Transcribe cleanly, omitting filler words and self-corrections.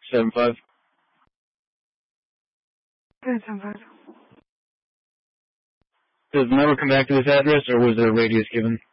75. 75. Does the number come back to this address, or was there a radius given?